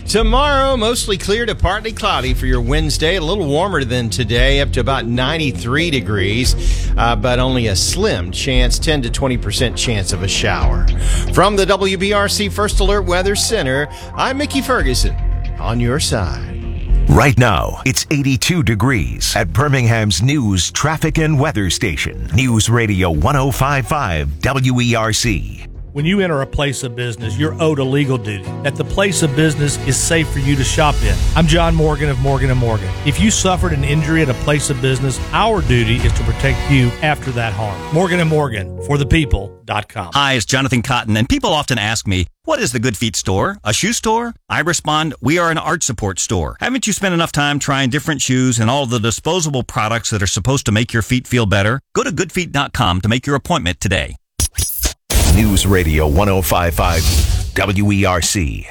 Tomorrow, mostly clear to partly cloudy for your Wednesday. A little warmer than today, up to about 93 degrees, but only a slim chance, 10 to 20% chance of a shower. From the WBRC First Alert Weather Center, I'm Mickey Ferguson, on your side. Right now, it's 82 degrees at Birmingham's news, traffic, and weather station. News Radio 105.5 WERC. When you enter a place of business, you're owed a legal duty that the place of business is safe for you to shop in. I'm John Morgan of Morgan & Morgan. If you suffered an injury at a place of business, our duty is to protect you after that harm. Morgan & Morgan, for the people.com. Hi, it's Jonathan Cotton, and people often ask me, what is the Good Feet store? A shoe store? I respond, we are an art support store. Haven't you spent enough time trying different shoes and all the disposable products that are supposed to make your feet feel better? Go to goodfeet.com to make your appointment today. News Radio 105.5 WERC.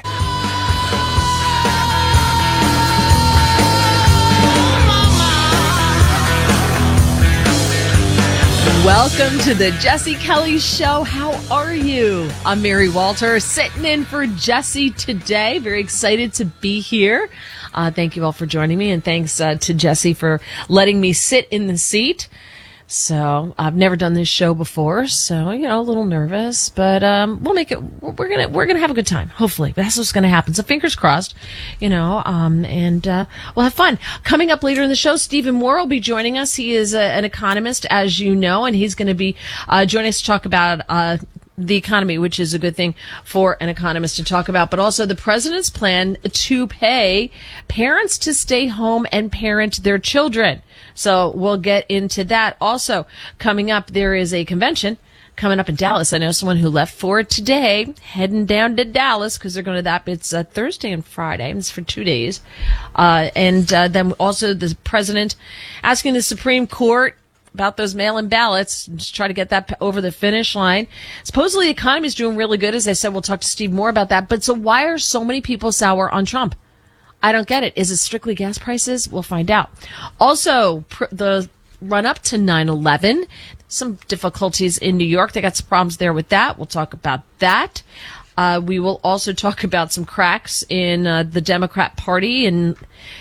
Welcome to the Jesse Kelly Show. How are you? I'm Mary Walter, sitting in for Jesse today. Very excited to be here. Thank you all for joining me, and thanks to Jesse for letting me sit in the seat. So I've never done this show before, so a little nervous, but we'll make it. We're gonna have a good time, hopefully. That's what's gonna happen. So fingers crossed, and we'll have fun. Coming up later in the show, Stephen Moore will be joining us. He is an economist, as you know, and he's going to be joining us to talk about the economy, which is a good thing for an economist to talk about, but also the president's plan to pay parents to stay home and parent their children. So we'll get into that. Also, coming up, there is a convention coming up in Dallas. I know someone who left for it today, heading down to Dallas because they're going to that. It's Thursday and Friday. It's for 2 days. And then also the president asking the Supreme Court about those mail-in ballots, just try to get that over the finish line. Supposedly the economy is doing really good. As I said, we'll talk to Steve Moore about that. But so why are so many people sour on Trump? I don't get it. Is it strictly gas prices? We'll find out. Also, the run-up to 9/11, some difficulties in New York. They got some problems there with that. We'll talk about that. We will also talk about some cracks in the Democrat Party and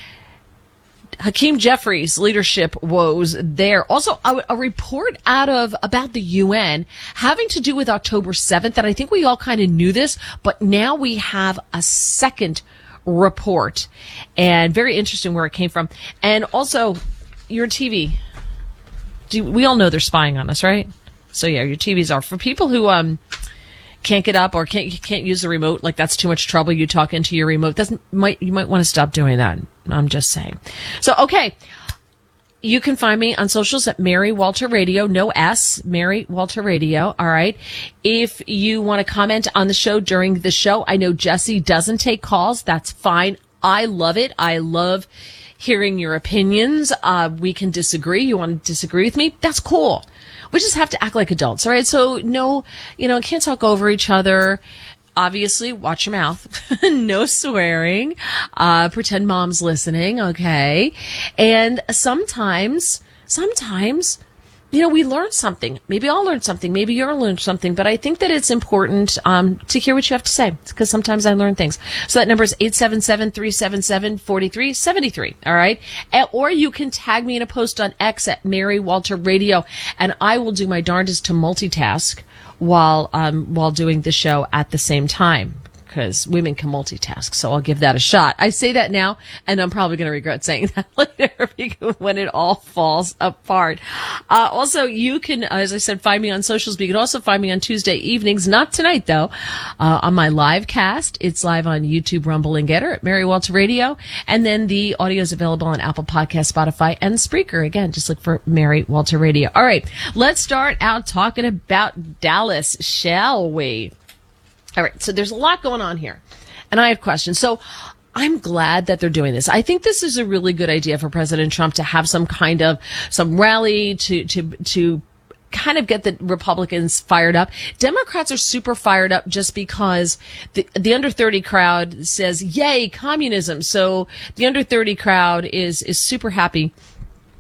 Hakeem Jeffries' leadership woes there. Also, a report about the UN having to do with October 7th, and I think we all kind of knew this, but now we have a second report, and very interesting where it came from. And also, your TV. We all know they're spying on us, right? So yeah, your TVs are. For people who can't get up or can't use the remote, like that's too much trouble, you talk into your remote. You might want to stop doing that. I'm just saying. So, okay. You can find me on socials at Mary Walter Radio, no S, Mary Walter Radio. All right. If you want to comment on the show during the show, I know Jesse doesn't take calls. That's fine. I love it. I love hearing your opinions. We can disagree. You want to disagree with me? That's cool. We just have to act like adults. All right. So no, can't talk over each other. Obviously, watch your mouth. No swearing. Pretend mom's listening, okay? And sometimes, we learn something. Maybe I'll learn something. Maybe you'll learn something. But I think that it's important to hear what you have to say, because sometimes I learn things. So that number is 877-377-4373, all right? Or you can tag me in a post on X at Mary Walter Radio, and I will do my darndest to multitask while doing the show at the same time, because women can multitask, so I'll give that a shot. I say that now, and I'm probably going to regret saying that later when it all falls apart. Also, you can, as I said, find me on socials, but you can also find me on Tuesday evenings, not tonight though, on my live cast. It's live on YouTube, Rumble, and Getter at Mary Walter Radio, and then the audio is available on Apple Podcasts, Spotify, and Spreaker. Again, just look for Mary Walter Radio. All right, let's start out talking about Dallas, shall we? All right, so there's a lot going on here, and I have questions. So I'm glad that they're doing this. I think this is a really good idea for President Trump to have some rally to kind of get the Republicans fired up. Democrats are super fired up just because the under 30 crowd says, yay, communism. So the under 30 crowd is super happy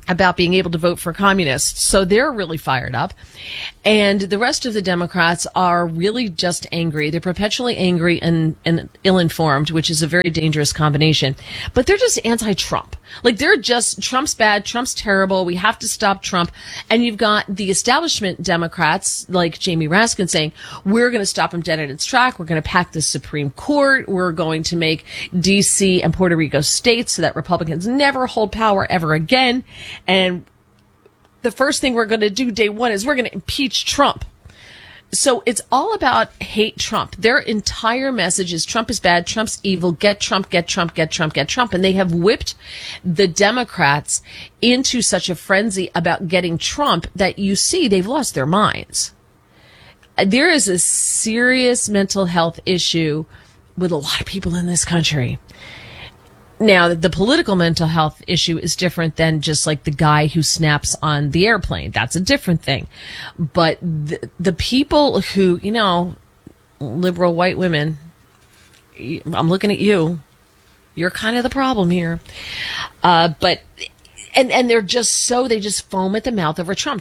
about being able to vote for communists. So they're really fired up. And the rest of the Democrats are really just angry. They're perpetually angry and ill-informed, which is a very dangerous combination. But they're just anti-Trump. Like, they're just, Trump's bad, Trump's terrible, we have to stop Trump. And you've got the establishment Democrats, like Jamie Raskin, saying, we're going to stop him dead in its track, we're going to pack the Supreme Court, we're going to make D.C. and Puerto Rico states so that Republicans never hold power ever again. And the first thing we're going to do day one is we're going to impeach Trump. So it's all about hate Trump. Their entire message is Trump is bad, Trump's evil, get Trump, get Trump, get Trump, get Trump. And they have whipped the Democrats into such a frenzy about getting Trump that you see they've lost their minds. There is a serious mental health issue with a lot of people in this country. Now, the political mental health issue is different than just like the guy who snaps on the airplane. That's a different thing. But the people who, you know, liberal white women, I'm looking at you. You're kind of the problem here. But they're just so, they just foam at the mouth over Trump.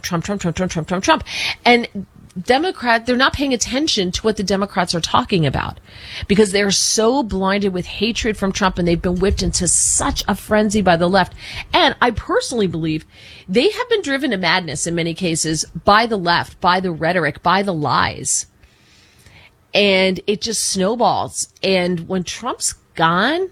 And they're not paying attention to what the Democrats are talking about because they're so blinded with hatred from Trump, and they've been whipped into such a frenzy by the left. And I personally believe they have been driven to madness in many cases by the left, by the rhetoric, by the lies. And it just snowballs. And when Trump's gone,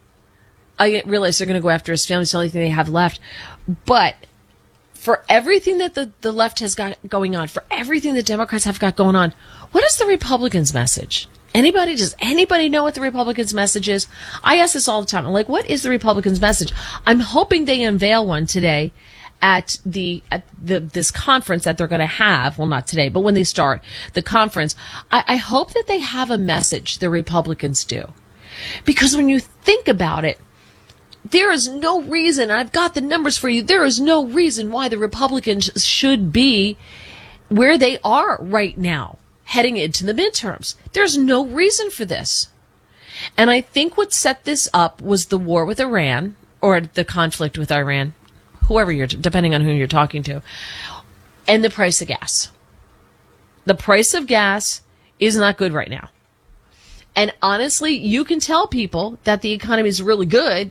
I realize they're going to go after his family. It's the only thing they have left. But for everything that the left has got going on, for everything the Democrats have got going on, what is the Republicans' message? Does anybody know what the Republicans' message is? I ask this all the time. I'm like, what is the Republicans' message? I'm hoping they unveil one today at this conference that they're going to have. Well, not today, but when they start the conference, I hope that they have a message, the Republicans do. Because when you think about it, there is no reason, I've got the numbers for you, there is no reason why the Republicans should be where they are right now, heading into the midterms. There's no reason for this. And I think what set this up was the war with Iran, or the conflict with Iran, depending on who you're talking to, and the price of gas. The price of gas is not good right now. And honestly, you can tell people that the economy is really good,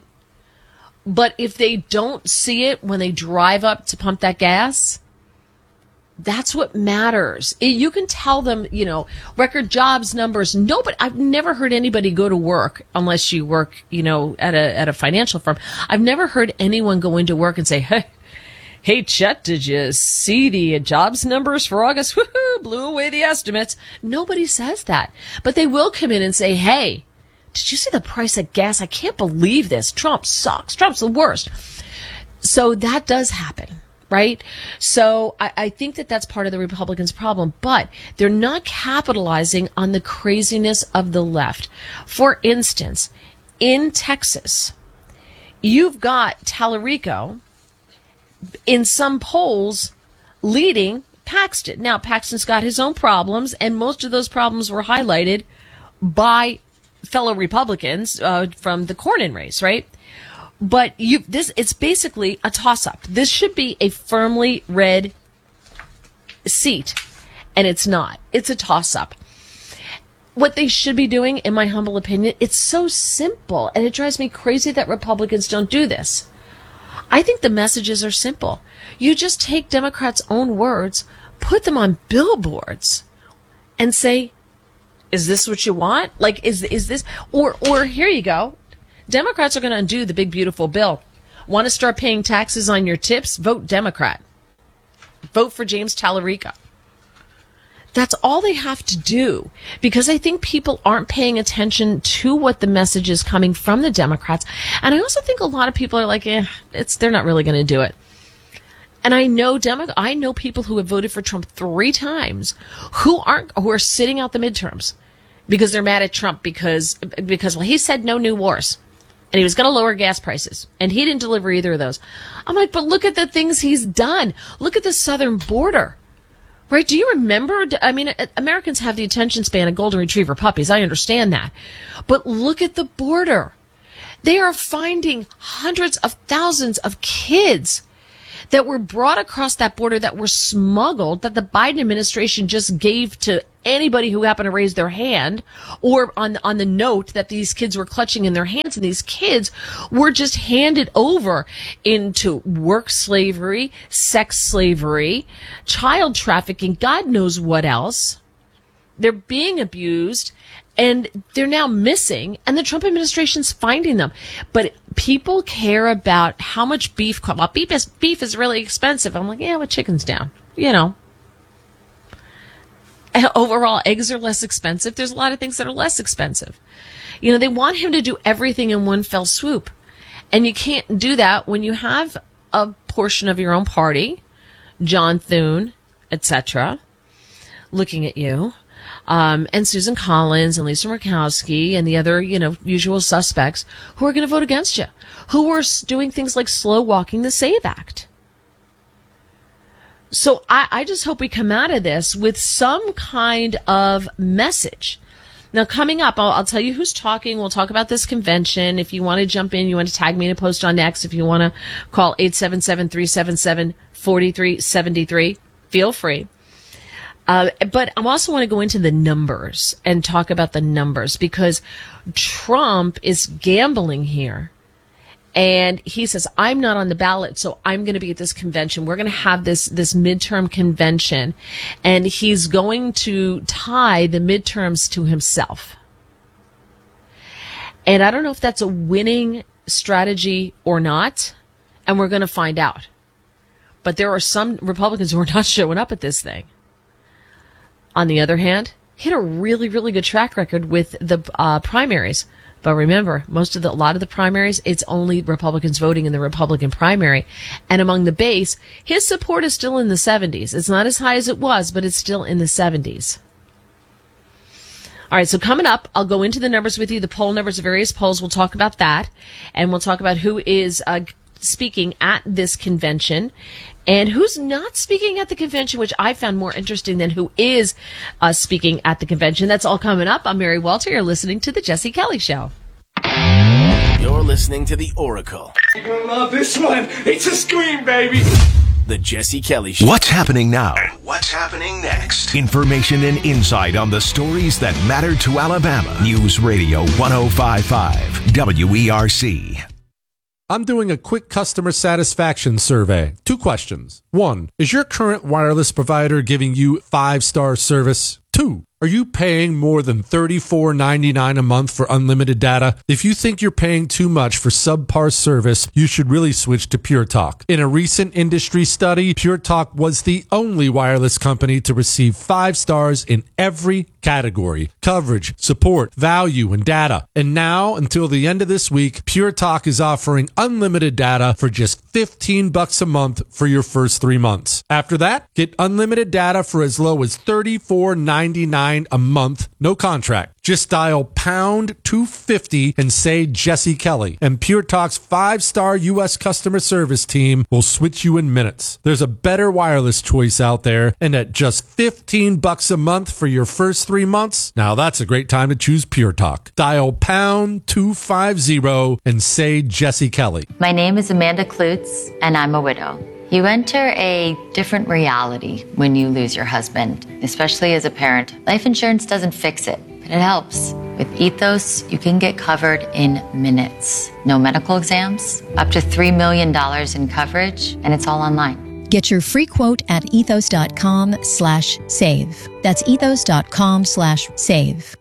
but if they don't see it when they drive up to pump that gas, that's what matters. You can tell them, record jobs numbers. No, but I've never heard anybody go to work unless you work, at a financial firm. I've never heard anyone go into work and say, hey, Chet, did you see the jobs numbers for August? Woohoo, blew away the estimates. Nobody says that. But they will come in and say, hey, did you see the price of gas? I can't believe this. Trump sucks. Trump's the worst. So that does happen, right? So I think that that's part of the Republicans' problem, but they're not capitalizing on the craziness of the left. For instance, in Texas, you've got Tallarico in some polls leading Paxton. Now, Paxton's got his own problems, and most of those problems were highlighted by fellow Republicans from the Cornyn race, right? But it's basically a toss-up. This should be a firmly red seat, and it's not. It's a toss-up. What they should be doing, in my humble opinion, it's so simple, and it drives me crazy that Republicans don't do this. I think the messages are simple. You just take Democrats' own words, put them on billboards, and say, is this what you want? Like, is this, or here you go. Democrats are going to undo the big, beautiful bill. Want to start paying taxes on your tips? Vote Democrat. Vote for James Tallarico. That's all they have to do, because I think people aren't paying attention to what the message is coming from the Democrats. And I also think a lot of people are like, they're not really going to do it. And I know people who have voted for Trump 3 times who are sitting out the midterms because they're mad at Trump because he said no new wars and he was going to lower gas prices, and he didn't deliver either of those. I'm like, but look at the things he's done. Look at the southern border. Right? Do you remember? I mean, Americans have the attention span of golden retriever puppies. I understand that. But look at the border. They are finding hundreds of thousands of kids that were brought across that border that were smuggled, that the Biden administration just gave to anybody who happened to raise their hand, or on the note that these kids were clutching in their hands, and these kids were just handed over into work slavery, sex slavery, child trafficking, God knows what else. They're being abused, and they're now missing, and the Trump administration's finding them. But people care about how much beef costs. Well, beef is really expensive. I'm like, yeah, well, chicken's down, Overall, eggs are less expensive. There's a lot of things that are less expensive. They want him to do everything in one fell swoop. And you can't do that when you have a portion of your own party, John Thune, etc., looking at you, and Susan Collins and Lisa Murkowski and the other, usual suspects who are going to vote against you, who are doing things like slow walking the SAVE Act. So I just hope we come out of this with some kind of message. Now, coming up, I'll tell you who's talking. We'll talk about this convention. If you want to jump in, you want to tag me in a post on X. If you want to call 877-377-4373, feel free. But I also want to go into the numbers and talk about the numbers, because Trump is gambling here. And he says, I'm not on the ballot, so I'm going to be at this convention. We're going to have this midterm convention, and he's going to tie the midterms to himself. And I don't know if that's a winning strategy or not, and we're going to find out. But there are some Republicans who are not showing up at this thing. On the other hand, he had a really, really good track record with the primaries. But remember, a lot of the primaries, it's only Republicans voting in the Republican primary. And among the base, his support is still in the 70s. It's not as high as it was, but it's still in the 70s. All right, so coming up, I'll go into the numbers with you, the poll numbers of various polls. We'll talk about that. And we'll talk about who is speaking at this convention and who's not speaking at the convention, which I found more interesting than who is speaking at the convention. That's all coming up. I'm Mary Walter. You're listening to The Jesse Kelly Show. You're listening to The Oracle. You're gonna love this one. It's a scream, baby. The Jesse Kelly Show. What's happening now? What's happening next? Information and insight on the stories that matter to Alabama. News Radio 105.5 WERC. I'm doing a quick customer satisfaction survey. 2 questions. 1, is your current wireless provider giving you 5-star service? 2, are you paying more than $34.99 a month for unlimited data? If you think you're paying too much for subpar service, you should really switch to Pure Talk. In a recent industry study, Pure Talk was the only wireless company to receive 5 stars in every category: coverage, support, value, and data. And now, until the end of this week, Pure Talk is offering unlimited data for just $15 a month for your first 3 months. After that, get unlimited data for as low as $34.99 a month, no contract. Just dial pound 250 and say Jesse Kelly, and Pure Talk's 5-star U.S. customer service team will switch you in minutes. There's a better wireless choice out there, and at just $15 a month for your first 3 months, now that's a great time to choose Pure Talk. Dial pound 250 and say Jesse Kelly. My name is Amanda Klutz, and I'm a widow. You enter a different reality when you lose your husband, especially as a parent. Life insurance doesn't fix it, but it helps. With Ethos, you can get covered in minutes. No medical exams, up to $3 million in coverage, and it's all online. Get your free quote at ethos.com/save. That's ethos.com/save.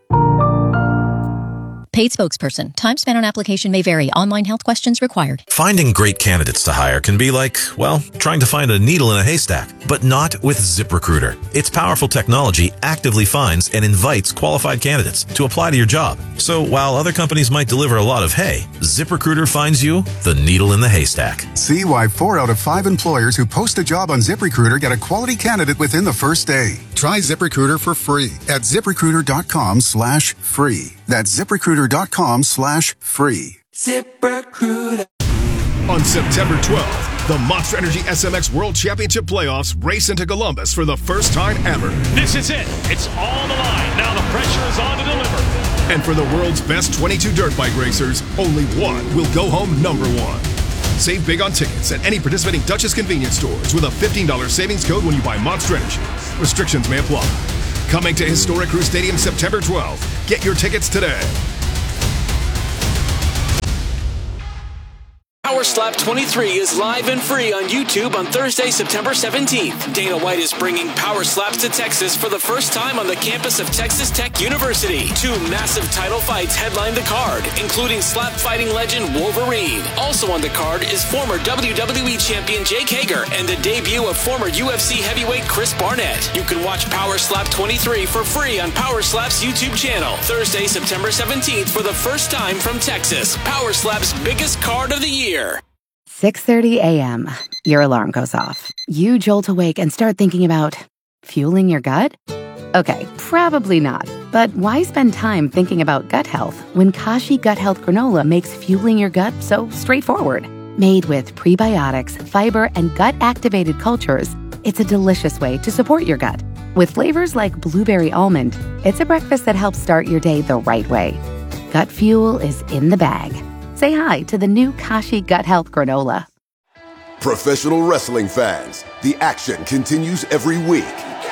Paid spokesperson. Time spent on application may vary. Online health questions required. Finding great candidates to hire can be like, well, trying to find a needle in a haystack, but not with ZipRecruiter. Its powerful technology actively finds and invites qualified candidates to apply to your job. So while other companies might deliver a lot of hay, ZipRecruiter finds you the needle in the haystack. See why 4 out of 5 employers who post a job on ZipRecruiter get a quality candidate within the first day. Try ZipRecruiter for free at ZipRecruiter.com/free. That's ZipRecruiter.com/free. ZipRecruiter. On September 12th, the Monster Energy SMX World Championship Playoffs race into Columbus for the first time ever. This is it. It's all the line. Now the pressure is on to deliver. And for the world's best 22 dirt bike racers, only one will go home number one. Save big on tickets at any participating Duchess convenience stores with a $15 savings code when you buy Monster Energy. Restrictions may apply. Coming to Historic Crew Stadium September 12th. Get your tickets today. Power Slap 23 is live and free on YouTube on Thursday, September 17th. Dana White is bringing Power Slaps to Texas for the first time on the campus of Texas Tech University. 2 massive title fights headline the card, including slap fighting legend Wolverine. Also on the card is former WWE champion Jake Hager and the debut of former UFC heavyweight Chris Barnett. You can watch Power Slap 23 for free on Power Slap's YouTube channel. Thursday, September 17th for the first time from Texas. Power Slap's biggest card of the year. 6:30 a.m. Your alarm goes off. You jolt awake and start thinking about fueling your gut? Okay, probably not. But why spend time thinking about gut health when Kashi Gut Health Granola makes fueling your gut so straightforward? Made with prebiotics, fiber, and gut-activated cultures, it's a delicious way to support your gut. With flavors like blueberry almond, it's a breakfast that helps start your day the right way. Gut fuel is in the bag. Say hi to the new Kashi Gut Health Granola. Professional wrestling fans, the action continues every week.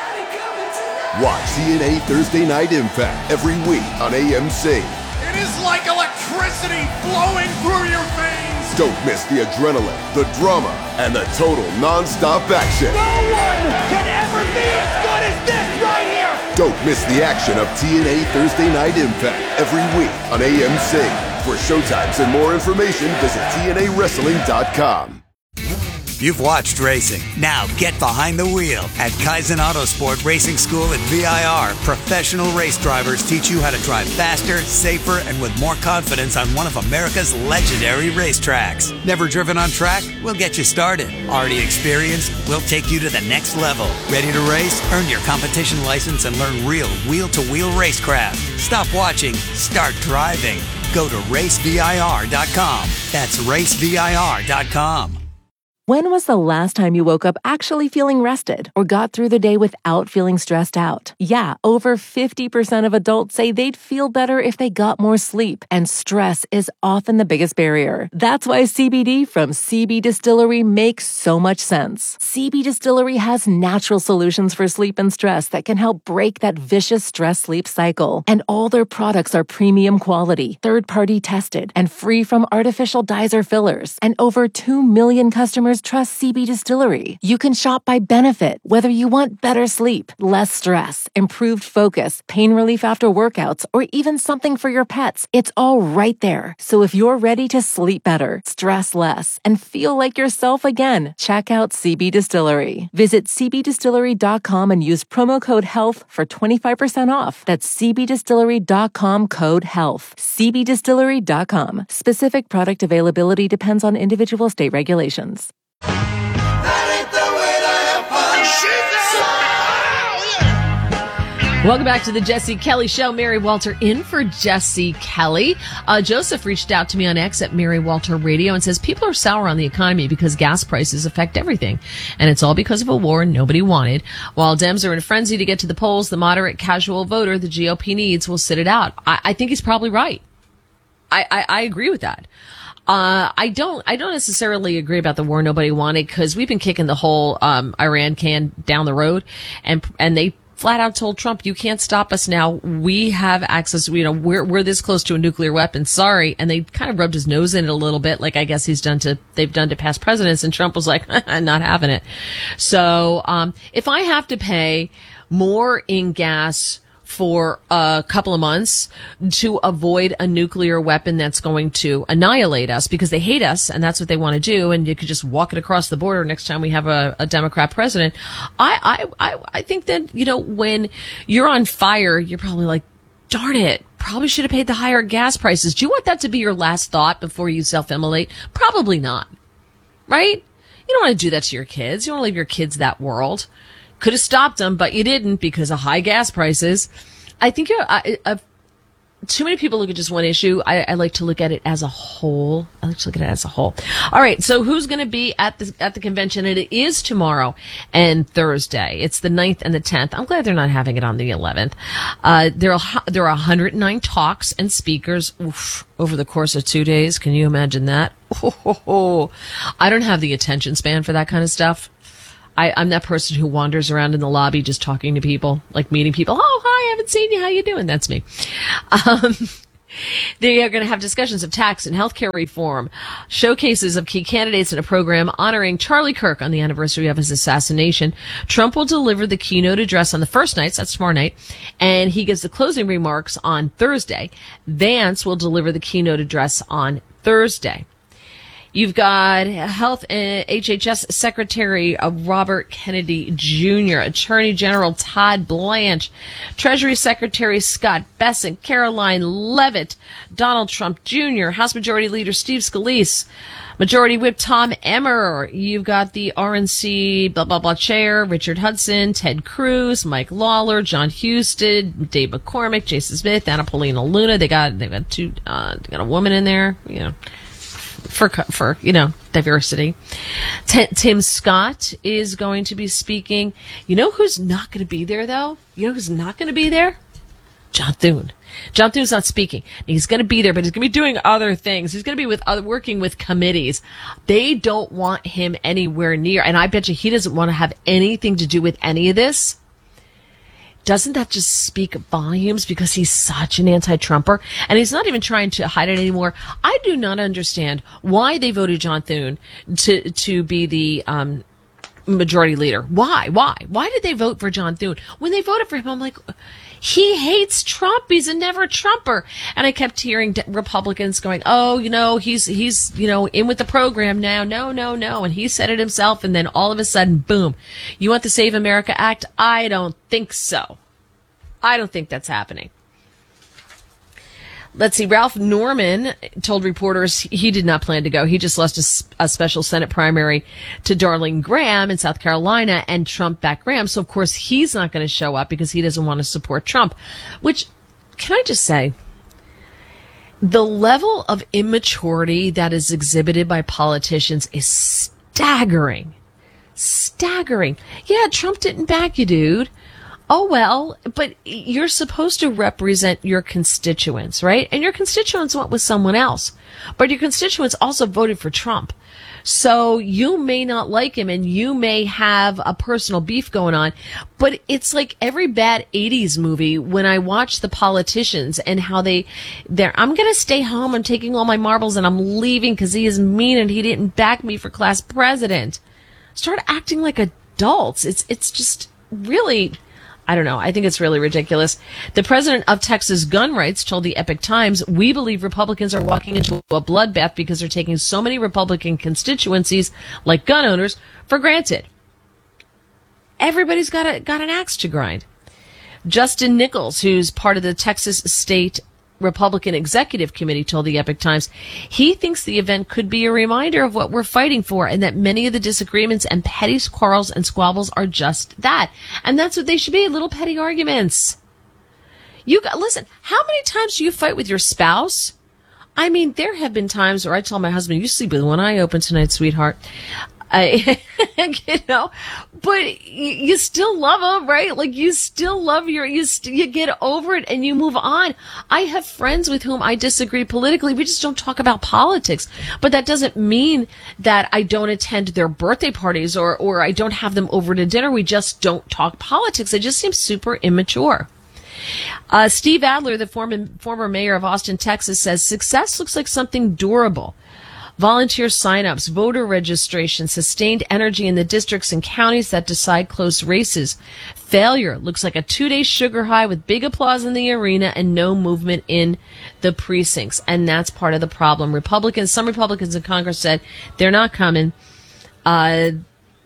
Watch TNA Thursday Night Impact every week on AMC. It is like electricity flowing through your veins. Don't miss the adrenaline, the drama, and the total non-stop action. No one can ever be as good as this right here. Don't miss the action of TNA Thursday Night Impact every week on AMC. For showtimes and more information, visit TNAWrestling.com. You've watched racing. Now get behind the wheel. At Kaizen Autosport Racing School at VIR, professional race drivers teach you how to drive faster, safer, and with more confidence on one of America's legendary racetracks. Never driven on track? We'll get you started. Already experienced? We'll take you to the next level. Ready to race? Earn your competition license and learn real wheel-to-wheel racecraft. Stop watching. Start driving. Go to racevir.com. That's racevir.com. When was the last time you woke up actually feeling rested or got through the day without feeling stressed out? Yeah, over 50% of adults say they'd feel better if they got more sleep, and stress is often the biggest barrier. That's why CBD from CB Distillery makes so much sense. CB Distillery has natural solutions for sleep and stress that can help break that vicious stress-sleep cycle. And all their products are premium quality, third-party tested, and free from artificial dyes or fillers. And over 2 million customers trust CB Distillery. You can shop by benefit, whether you want better sleep, less stress, improved focus, pain relief after workouts, or even something for your pets. It's all right there. So if you're ready to sleep better, stress less, and feel like yourself again, check out CB Distillery. Visit cbdistillery.com and use promo code HEALTH for 25% off. That's cbdistillery.com code HEALTH. cbdistillery.com. Specific product availability depends on individual state regulations. Welcome back to the Jesse Kelly Show. Mary Walter in for Jesse Kelly. Joseph reached out to me on X at Mary Walter Radio and says, people are sour on the economy because gas prices affect everything. And it's all because of a war nobody wanted. While Dems are in a frenzy to get to the polls, the moderate casual voter the GOP needs will sit it out. I think he's probably right. I agree with that. I don't necessarily agree about the war nobody wanted, because we've been kicking the whole Iran can down the road, and they flat out told Trump, you can't stop us now. We have access. We're this close to a nuclear weapon. Sorry. And they kind of rubbed his nose in it a little bit, like I guess they've done to past presidents. And Trump was like, not having it. So, if I have to pay more in gas for a couple of months to avoid a nuclear weapon that's going to annihilate us because they hate us and that's what they want to do, and you could just walk it across the border next time we have a Democrat president. I think that, when you're on fire, you're probably like, darn it, probably should have paid the higher gas prices. Do you want that to be your last thought before you self-immolate? Probably not. Right? You don't want to do that to your kids. You don't want to leave your kids that world. Could have stopped them, but you didn't because of high gas prices. I think too many people look at just one issue. I like to look at it as a whole. All right. So who's going to be at the convention? And it is tomorrow and Thursday. It's the 9th and the 10th. I'm glad they're not having it on the 11th. There are 109 talks and speakers over the course of 2 days. Can you imagine that? I don't have the attention span for that kind of stuff. I'm that person who wanders around in the lobby just talking to people, like meeting people. Oh, hi, I haven't seen you. How you doing? That's me. They are going to have discussions of tax and healthcare reform, showcases of key candidates in a program honoring Charlie Kirk on the anniversary of his assassination. Trump will deliver the keynote address on the first night, so that's tomorrow night, and he gives the closing remarks on Thursday. Vance will deliver the keynote address on Thursday. You've got Health and HHS Secretary Robert Kennedy Jr., Attorney General Todd Blanche, Treasury Secretary Scott Bessent, Caroline Leavitt, Donald Trump Jr., House Majority Leader Steve Scalise, Majority Whip Tom Emmer. You've got the RNC blah, blah, blah chair, Richard Hudson, Ted Cruz, Mike Lawler, John Husted, Dave McCormick, Jason Smith, Anna Paulina Luna. They got a woman in there, for diversity. Tim Scott is going to be speaking. You know who's not going to be there, though? You know who's not going to be there? John Thune. John Thune's not speaking. He's going to be there, but he's going to be doing other things. He's going to be working with committees. They don't want him anywhere near, and I bet you he doesn't want to have anything to do with any of this. Doesn't that just speak volumes because he's such an anti-Trumper? And he's not even trying to hide it anymore. I do not understand why they voted John Thune to be the majority leader. Why? Why did they vote for John Thune? When they voted for him, I'm like, he hates Trump. He's a never Trumper. And I kept hearing Republicans going, oh, he's in with the program now. No. And he said it himself. And then all of a sudden, boom. You want the Save America Act? I don't think so. I don't think that's happening. Let's see. Ralph Norman told reporters he did not plan to go. He just lost a special Senate primary to Darlene Graham in South Carolina, and Trump backed Graham. So, of course, he's not going to show up because he doesn't want to support Trump. Which, can I just say, the level of immaturity that is exhibited by politicians is staggering. Staggering. Yeah, Trump didn't back you, dude. Oh, well, but you're supposed to represent your constituents, right? And your constituents went with someone else. But your constituents also voted for Trump. So you may not like him and you may have a personal beef going on. But it's like every bad 80s movie when I watch the politicians and how they're, I'm going to stay home. I'm taking all my marbles and I'm leaving because he is mean and he didn't back me for class president. Start acting like adults. It's just really... I don't know. I think it's really ridiculous. The president of Texas Gun Rights told the Epoch Times, we believe Republicans are walking into a bloodbath because they're taking so many Republican constituencies, like gun owners, for granted. Everybody's got an axe to grind. Justin Nichols, who's part of the Texas State Republican Executive Committee, told the Epoch Times he thinks the event could be a reminder of what we're fighting for and that many of the disagreements and petty quarrels and squabbles are just that. And that's what they should be, little petty arguments. Listen, how many times do you fight with your spouse? I mean, there have been times where I tell my husband, you sleep with one eye open tonight, sweetheart. But you still love him, right? Like you still love you get over it and you move on. I have friends with whom I disagree politically. We just don't talk about politics. But that doesn't mean that I don't attend their birthday parties or I don't have them over to dinner. We just don't talk politics. It just seems super immature. Steve Adler, the former mayor of Austin, Texas, says success looks like something durable. Volunteer signups, voter registration, sustained energy in the districts and counties that decide close races. Failure looks like a 2-day sugar high with big applause in the arena and no movement in the precincts. And that's part of the problem. Some Republicans in Congress said they're not coming.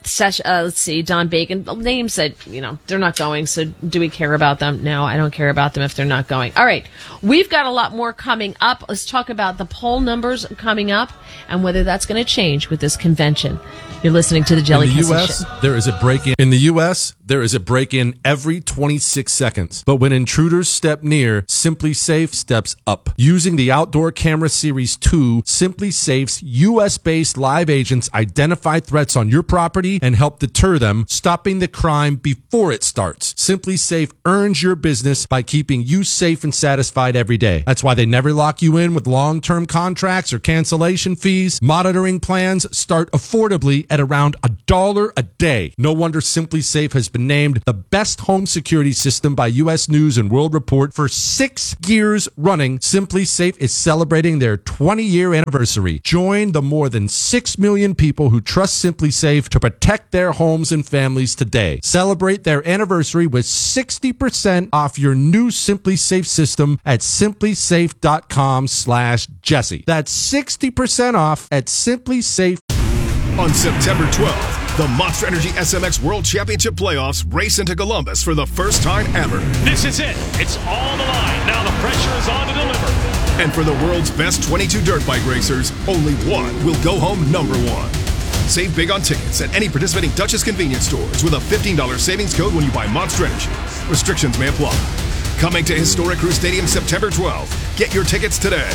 let's see, Don Bacon. The name said, they're not going, so do we care about them? No, I don't care about them if they're not going. All right, we've got a lot more coming up. Let's talk about the poll numbers coming up and whether that's going to change with this convention. You're listening to the Jelly Kessel Show. There is a break-in. In the U.S., there is a break-in every 26 seconds. But when intruders step near, Simply Safe steps up. Using the Outdoor Camera Series 2, Simply Safe's U.S.-based live agents identify threats on your property and help deter them, stopping the crime before it starts. Simply Safe earns your business by keeping you safe and satisfied every day. That's why they never lock you in with long-term contracts or cancellation fees. Monitoring plans start affordably at around $1 a day. No wonder Simply Safe has been named the best home security system by U.S. News and World Report for 6 years running. Simply Safe is celebrating their 20-year anniversary. Join the more than 6 million people who trust Simply Safe to protect their homes and families today. Celebrate their anniversary with 60% off your new Simply Safe system at simplysafe.com/Jesse. That's 60% off at Simply Safe. On September 12th, the Monster Energy SMX World Championship Playoffs race into Columbus for the first time ever. This is it. It's all the line. Now the pressure is on to deliver. And for the world's best 22 dirt bike racers, only one will go home number one. Save big on tickets at any participating Dutchess convenience stores with a $15 savings code when you buy Monster Energy. Restrictions may apply. Coming to Historic Crew Stadium September 12th. Get your tickets today.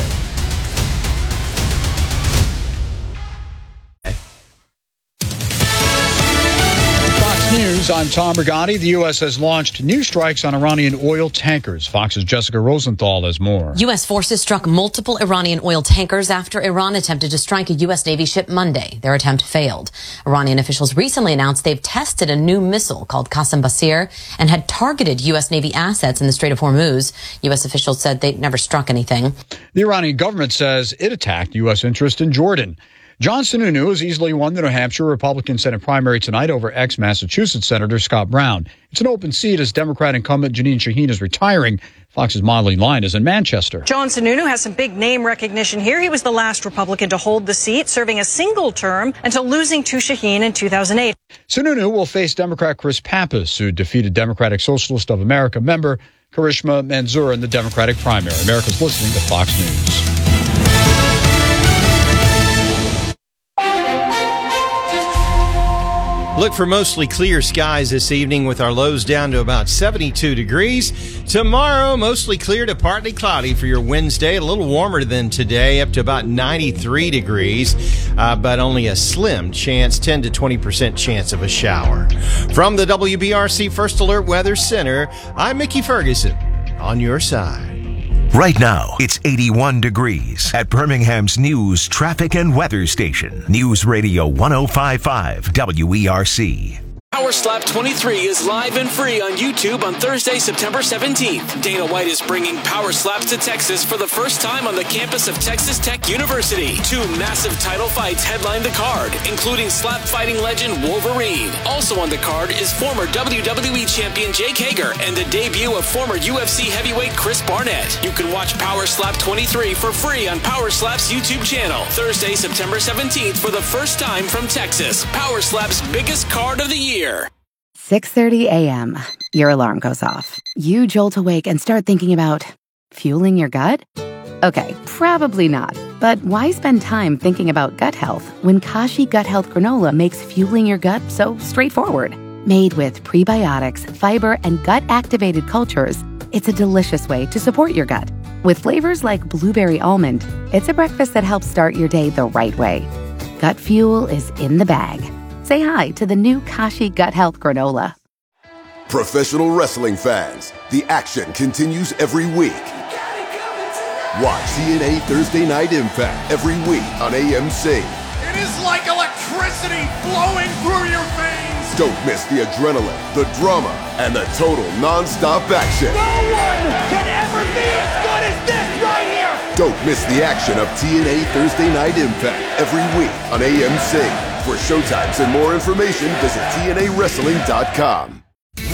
News. I'm Tom Brigatti. The U.S. has launched new strikes on Iranian oil tankers. Fox's Jessica Rosenthal has more. U.S. forces struck multiple Iranian oil tankers after Iran attempted to strike a U.S. Navy ship Monday. Their attempt failed. Iranian officials recently announced they've tested a new missile called Qassem Basir and had targeted U.S. Navy assets in the Strait of Hormuz. U.S. officials said they never struck anything. The Iranian government says it attacked U.S. interest in Jordan. John Sununu has easily won the New Hampshire Republican Senate primary tonight over ex-Massachusetts Senator Scott Brown. It's an open seat as Democrat incumbent Jeanine Shaheen is retiring. Fox's Molly Line is in Manchester. John Sununu has some big name recognition here. He was the last Republican to hold the seat, serving a single term until losing to Shaheen in 2008. Sununu will face Democrat Chris Pappas, who defeated Democratic Socialist of America member Karishma Manzoor in the Democratic primary. America's listening to Fox News. Look for mostly clear skies this evening with our lows down to about 72 degrees. Tomorrow, mostly clear to partly cloudy for your Wednesday. A little warmer than today, up to about 93 degrees, but only a slim chance, 10 to 20% chance of a shower. From the WBRC First Alert Weather Center, I'm Mickey Ferguson on your side. Right now, it's 81 degrees at Birmingham's news, traffic, and weather station. News Radio 105.5 WERC. Power Slap 23 is live and free on YouTube on Thursday, September 17th. Dana White is bringing Power Slaps to Texas for the first time on the campus of Texas Tech University. 2 massive title fights headline the card, including slap fighting legend Wolverine. Also on the card is former WWE champion Jake Hager and the debut of former UFC heavyweight Chris Barnett. You can watch Power Slap 23 for free on Power Slap's YouTube channel. Thursday, September 17th for the first time from Texas. Power Slap's biggest card of the year. 6:30 a.m. Your alarm goes off. You jolt awake and start thinking about fueling your gut? Okay, probably not. But why spend time thinking about gut health when Kashi Gut Health Granola makes fueling your gut so straightforward? Made with prebiotics, fiber, and gut-activated cultures, it's a delicious way to support your gut. With flavors like blueberry almond, it's a breakfast that helps start your day the right way. Gut fuel is in the bag. Say hi to the new Kashi Gut Health Granola. Professional wrestling fans, the action continues every week. Watch TNA Thursday Night Impact every week on AMC. It is like electricity flowing through your veins. Don't miss the adrenaline, the drama, and the total non-stop action. No one can ever be as good as this right here. Don't miss the action of TNA Thursday Night Impact every week on AMC. For showtimes and more information, visit TNAWrestling.com.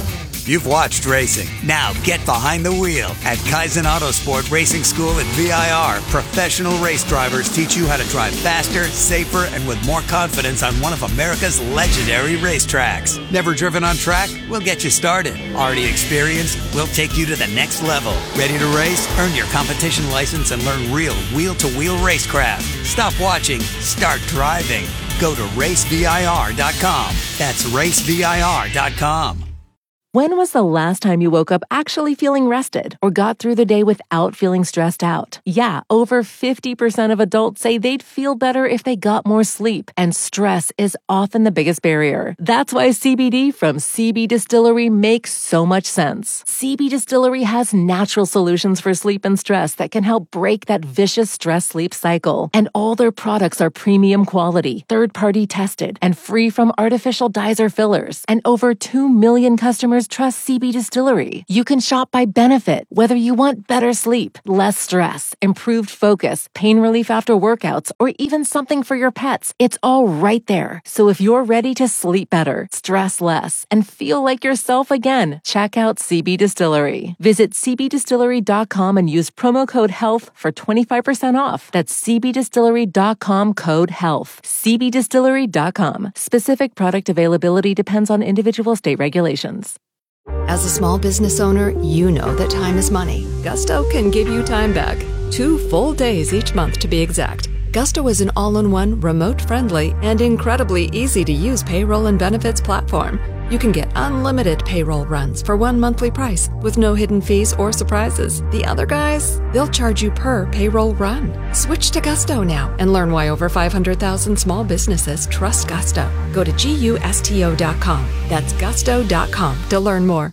if you've watched racing. Now get behind the wheel at Kaizen Autosport Racing School at VIR. Professional race drivers teach you how to drive faster, safer, and with more confidence on one of America's legendary racetracks. Never driven on track? We'll get you started. Already experienced? We'll take you to the next level. Ready to race? Earn your competition license and learn real wheel-to-wheel racecraft. Stop watching. Start driving. Go to racevir.com. That's racevir.com. When was the last time you woke up actually feeling rested or got through the day without feeling stressed out? Yeah, over 50% of adults say they'd feel better if they got more sleep, and stress is often the biggest barrier. That's why CBD from CB Distillery makes so much sense. CB Distillery has natural solutions for sleep and stress that can help break that vicious stress-sleep cycle. And all their products are premium quality, third-party tested, and free from artificial dyes or fillers. And over 2 million customers trust CB Distillery. You can shop by benefit, whether you want better sleep, less stress, improved focus, pain relief after workouts, or even something for your pets. It's all right there. So if you're ready to sleep better, stress less, and feel like yourself again, check out CB Distillery. Visit cbdistillery.com and use promo code HEALTH for 25% off. That's cbdistillery.com, code HEALTH. cbdistillery.com. Specific product availability depends on individual state regulations. As a small business owner, you know that time is money. Gusto can give you time back. 2 full days each month, to be exact. Gusto is an all-in-one, remote-friendly, and incredibly easy-to-use payroll and benefits platform. You can get unlimited payroll runs for one monthly price with no hidden fees or surprises. The other guys, they'll charge you per payroll run. Switch to Gusto now and learn why over 500,000 small businesses trust Gusto. Go to GUSTO.com. That's gusto.com to learn more.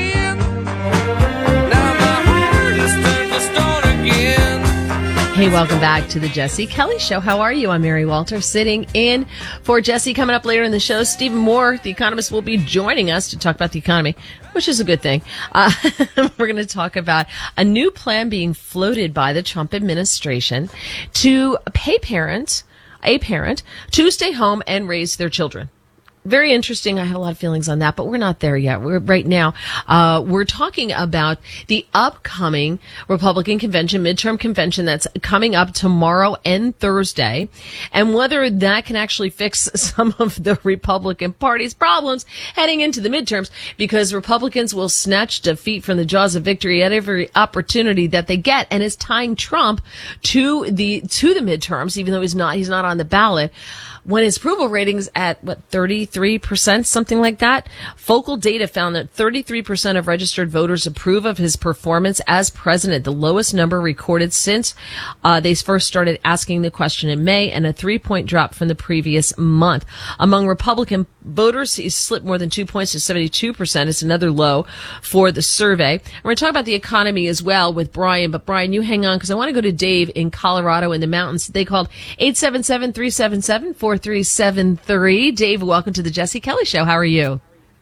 Hey, welcome back to the Jesse Kelly Show. How are you? I'm Mary Walter, sitting in for Jesse. Coming up later in the show, Stephen Moore, the economist, will be joining us to talk about the economy, which is a good thing. We're going to talk about a new plan being floated by the Trump administration to pay a parent to stay home and raise their children. Very interesting. I had a lot of feelings on that, but we're not there yet. We're talking about the upcoming Republican convention, midterm convention that's coming up tomorrow and Thursday, and whether that can actually fix some of the Republican Party's problems heading into the midterms, because Republicans will snatch defeat from the jaws of victory at every opportunity that they get, and is tying Trump to the midterms, even though he's not on the ballot. When his approval rating's at, 33%, something like that? Focal data found that 33% of registered voters approve of his performance as president, the lowest number recorded since they first started asking the question in May, and a 3-point drop from the previous month. Among Republican voters, he slipped more than 2 points to 72%. It's another low for the survey. And we're going to talk about the economy as well with Brian, but Brian, you hang on, because I want to go to Dave in Colorado in the mountains. They called 877-377-4373. Dave, welcome to the Jesse Kelly Show. How are you?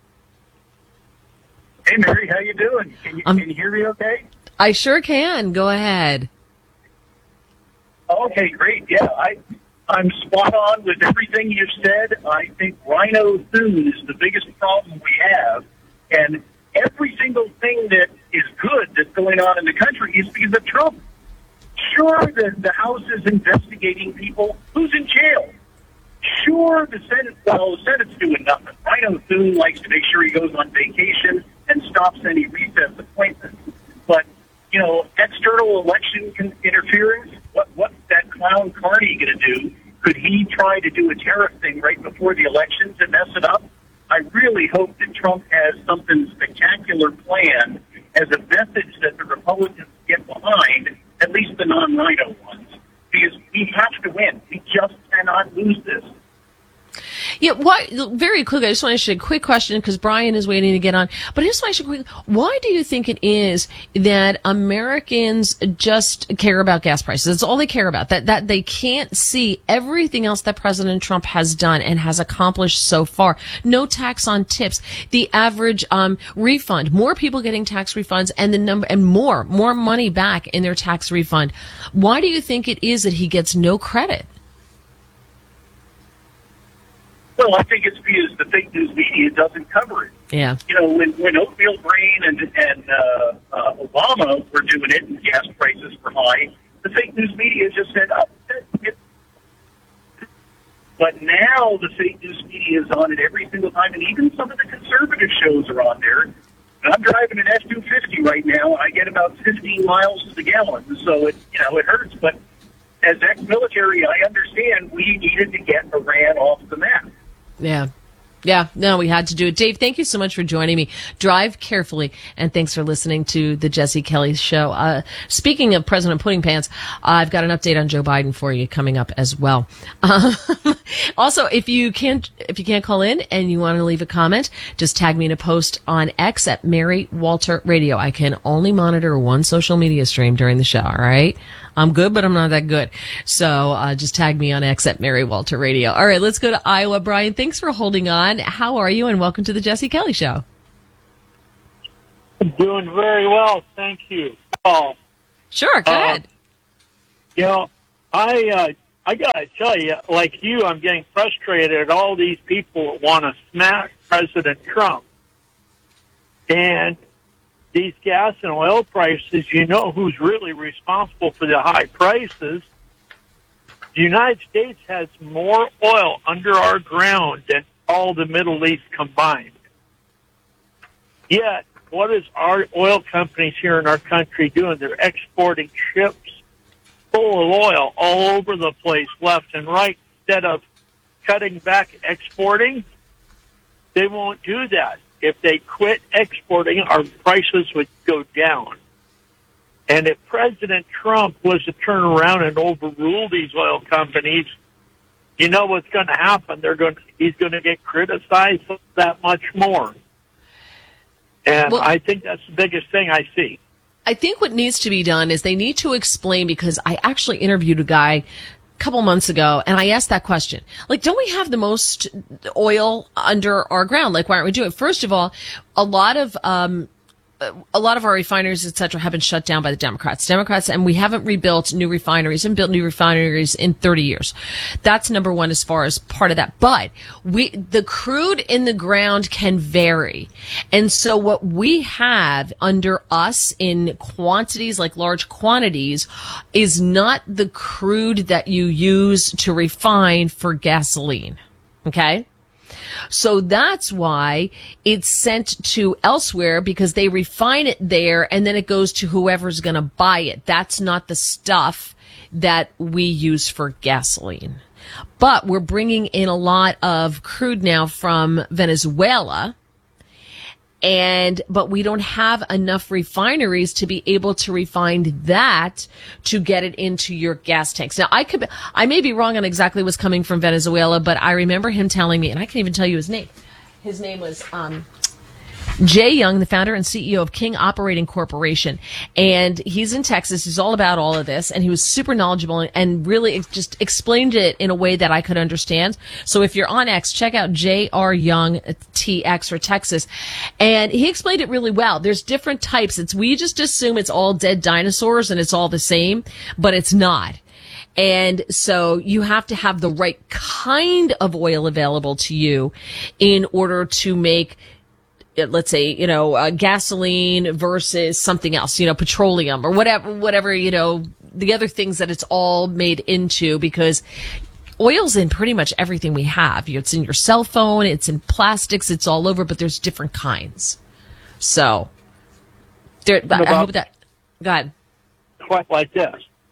Hey, Mary, how you doing? Can you hear me okay? I sure can. Go ahead. Okay, great. Yeah, I'm spot on with everything you've said. I think Rhino Thune is the biggest problem we have, and every single thing that is good that's going on in the country is because of Trump. Sure, the House is investigating people. Who's in jail? Sure, the Senate's doing nothing. Rhino Thune likes to make sure he goes on vacation and stops any recess appointments. But, external election interference, what's that clown Carney going to do? Could he try to do a tariff thing right before the elections and mess it up? I really hope that Trump has something spectacular planned as a message that the Republicans get behind, at least the non-Rhino ones, because we have to win. We just cannot lose this. Yeah, very quickly, I just want to ask you a quick question, because Brian is waiting to get on. But I just want to ask you quickly, why do you think it is that Americans just care about gas prices? That's all they care about. That they can't see everything else that President Trump has done and has accomplished so far. No tax on tips, the average refund, more people getting tax refunds, and the number and more money back in their tax refund. Why do you think it is that he gets no credit? Well, I think it's because the fake news media doesn't cover it. Yeah. You know, when Oatmeal Brain and Obama were doing it and gas prices were high, the fake news media just said, oh, but now the fake news media is on it every single time, and even some of the conservative shows are on there. And I'm driving an F-250 right now. I get about 15 miles to the gallon, so it hurts. But as ex-military, I understand we needed to get Iran off the map. Yeah. Yeah, no, we had to do it. Dave, thank you so much for joining me. Drive carefully, and thanks for listening to the Jesse Kelly Show. Speaking of President Pudding Pants, I've got an update on Joe Biden for you coming up as well. Also, if you can't call in and you want to leave a comment, just tag me in a post on X at Mary Walter Radio. I can only monitor one social media stream during the show, all right? I'm good, but I'm not that good. So just tag me on X at Mary Walter Radio. All right, let's go to Iowa. Brian, thanks for holding on. How are you? And welcome to the Jesse Kelly Show. I'm doing very well, thank you. Paul. Sure, go ahead. You know, I got to tell you, like you, I'm getting frustrated at all these people that want to smack President Trump. And these gas and oil prices, you know who's really responsible for the high prices? The United States has more oil under our ground than all the Middle East combined. Yet, what is our oil companies here in our country doing? They're exporting ships full of oil all over the place, left and right. Instead of cutting back exporting, they won't do that. If they quit exporting, our prices would go down. And if President Trump was to turn around and overrule these oil companies, you know what's going to happen? He's going to get criticized that much more. And I think that's the biggest thing I see. I think what needs to be done is they need to explain, because I actually interviewed a guy couple months ago, and I asked that question. Like, don't we have the most oil under our ground? Like, why aren't we doing it? First of all, a lot of our refineries, et cetera, have been shut down by the Democrats, and we haven't rebuilt new refineries and built new refineries in 30 years. That's number one as far as part of that. But the crude in the ground can vary. And so what we have under us in quantities, like large quantities, is not the crude that you use to refine for gasoline. Okay? So that's why it's sent to elsewhere, because they refine it there and then it goes to whoever's going to buy it. That's not the stuff that we use for gasoline. But we're bringing in a lot of crude now from Venezuela. But we don't have enough refineries to be able to refine that to get it into your gas tanks. Now, I may be wrong on exactly what's coming from Venezuela, but I remember him telling me, and I can't even tell you his name. His name was Jay Young, the founder and CEO of King Operating Corporation. And he's in Texas. He's all about all of this. And he was super knowledgeable and really just explained it in a way that I could understand. So if you're on X, check out J.R. Young TX for Texas. And he explained it really well. There's different types. We just assume it's all dead dinosaurs and it's all the same, but it's not. And so you have to have the right kind of oil available to you in order to make, let's say, gasoline versus something else, petroleum or whatever, the other things that it's all made into, because oil's in pretty much everything we have. It's in your cell phone, it's in plastics, it's all over, but there's different kinds. So, I hope that, go ahead. Quite like this.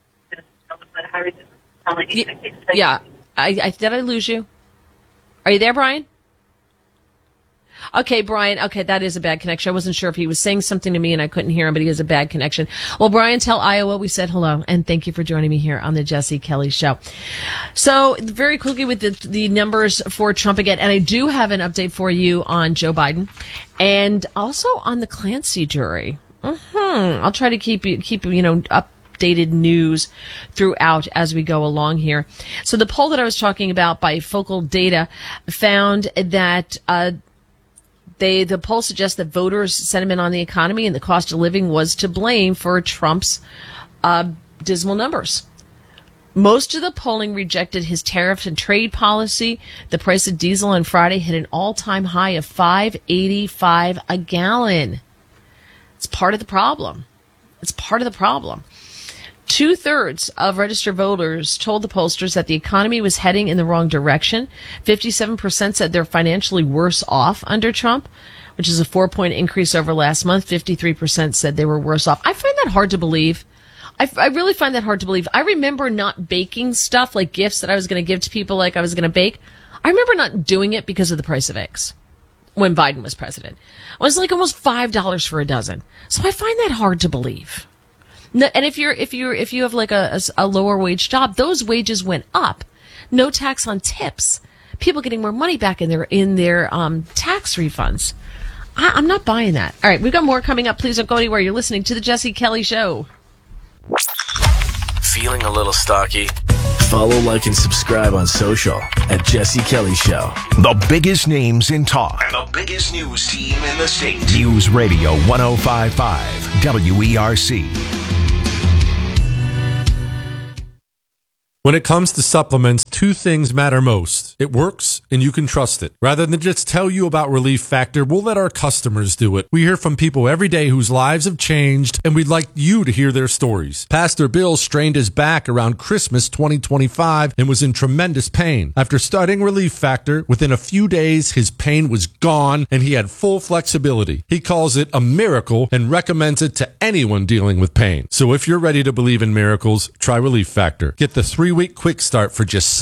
Yeah. Did I lose you? Are you there, Brian? Okay, Brian. Okay, that is a bad connection. I wasn't sure if he was saying something to me and I couldn't hear him, but he has a bad connection. Well, Brian, tell Iowa we said hello, and thank you for joining me here on the Jesse Kelly Show. So, very quickly with the numbers for Trump again, and I do have an update for you on Joe Biden and also on the Clancy jury. I'll try to keep updated news throughout as we go along here. So, the poll that I was talking about by Focal Data found that the poll suggests that voters' sentiment on the economy and the cost of living was to blame for Trump's dismal numbers. Most of the polling rejected his tariff and trade policy. The price of diesel on Friday hit an all-time high of $5.85 a gallon. It's part of the problem. It's part of the problem. 2/3 of registered voters told the pollsters that the economy was heading in the wrong direction. 57% said they're financially worse off under Trump, which is a 4-point increase over last month. 53% said they were worse off. I find that hard to believe. I really find that hard to believe. I remember not baking stuff, like gifts that I was going to give to people like I was going to bake. I remember not doing it because of the price of eggs when Biden was president. It was like almost $5 for a dozen. So I find that hard to believe. No, and if you have like a lower wage job, those wages went up. No tax on tips. People getting more money back in their tax refunds. I'm not buying that. All right, we've got more coming up. Please don't go anywhere. You're listening to the Jesse Kelly Show. Feeling a little stocky? Follow, like, and subscribe on social at Jesse Kelly Show. The biggest names in talk. And the biggest news team in the state. News Radio 105.5 WERC. When it comes to supplements, two things matter most. It works, and you can trust it. Rather than just tell you about Relief Factor, we'll let our customers do it. We hear from people every day whose lives have changed, and we'd like you to hear their stories. Pastor Bill strained his back around Christmas 2025 and was in tremendous pain. After starting Relief Factor, within a few days, his pain was gone, and he had full flexibility. He calls it a miracle and recommends it to anyone dealing with pain. So if you're ready to believe in miracles, try Relief Factor. Get the 3-week quick start for just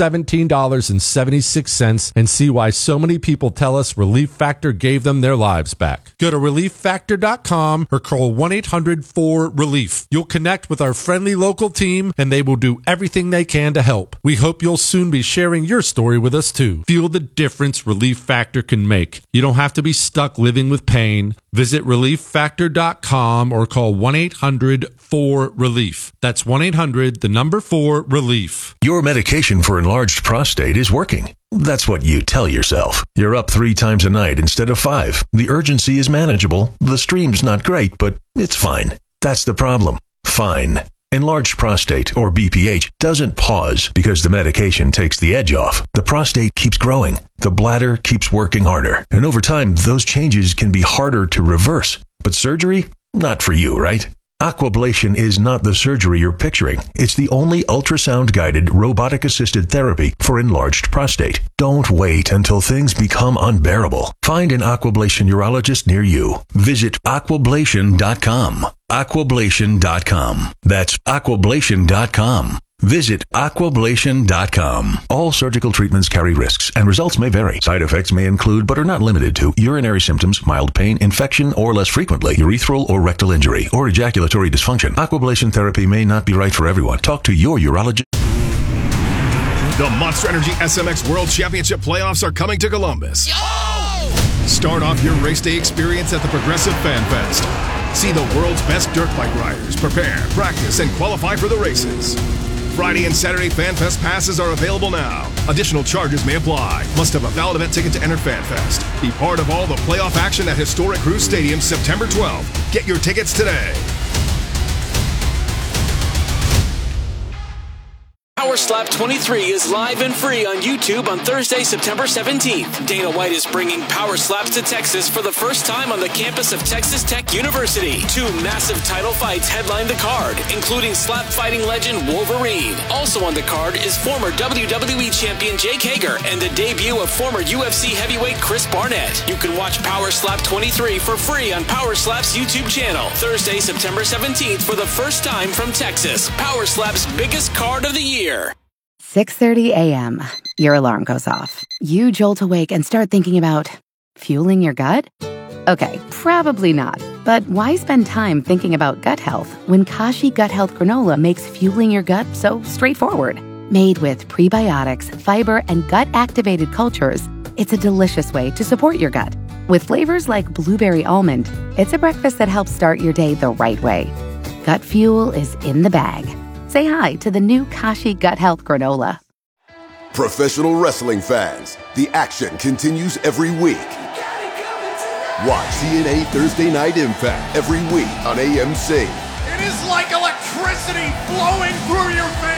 $17.76 and see why so many people tell us Relief Factor gave them their lives back. Go to ReliefFactor.com or call 1-800-4RELIEF. You'll connect with our friendly local team and they will do everything they can to help. We hope you'll soon be sharing your story with us too. Feel the difference Relief Factor can make. You don't have to be stuck living with pain. Visit ReliefFactor.com or call 1-800-4RELIEF. That's 1-800-4RELIEF. Your medication for enlarged prostate is working. That's what you tell yourself. You're up 3 times a night instead of 5. The urgency is manageable. The stream's not great, but it's fine. That's the problem. Fine. Enlarged prostate, or BPH, doesn't pause because the medication takes the edge off. The prostate keeps growing. The bladder keeps working harder. And over time, those changes can be harder to reverse. But surgery? Not for you, right? Aquablation is not the surgery you're picturing. It's the only ultrasound-guided, robotic-assisted therapy for enlarged prostate. Don't wait until things become unbearable. Find an Aquablation urologist near you. Visit aquablation.com. Aquablation.com. That's aquablation.com. Visit aquablation.com. All surgical treatments carry risks, and results may vary. Side effects may include, but are not limited to, urinary symptoms, mild pain, infection, or less frequently, urethral or rectal injury, or ejaculatory dysfunction. Aquablation therapy may not be right for everyone. Talk to your urologist. The Monster Energy SMX World Championship playoffs are coming to Columbus. Start off your race day experience at the Progressive Fan Fest. See the world's best dirt bike riders prepare, practice, and qualify for the races. Friday and Saturday Fan Fest passes are available now. Additional charges may apply. Must have a valid event ticket to enter Fan Fest. Be part of all the playoff action at historic Cruise Stadium September 12th. Get your tickets today. Power Slap 23 is live and free on YouTube on Thursday, September 17th. Dana White is bringing Power Slaps to Texas for the first time on the campus of Texas Tech University. 2 massive title fights headline the card, including slap fighting legend Wolverine. Also on the card is former WWE champion Jake Hager and the debut of former UFC heavyweight Chris Barnett. You can watch Power Slap 23 for free on Power Slap's YouTube channel. Thursday, September 17th for the first time from Texas. Power Slap's biggest card of the year. 6:30 a.m. Your alarm goes off. You jolt awake and start thinking about fueling your gut? Okay, probably not. But why spend time thinking about gut health when Kashi Gut Health Granola makes fueling your gut so straightforward? Made with prebiotics, fiber, and gut-activated cultures, it's a delicious way to support your gut. With flavors like blueberry almond, it's a breakfast that helps start your day the right way. Gut fuel is in the bag. Say hi to the new Kashi Gut Health Granola. Professional wrestling fans, the action continues every week. Watch TNA Thursday Night Impact every week on AMC. It is like electricity flowing through your veins.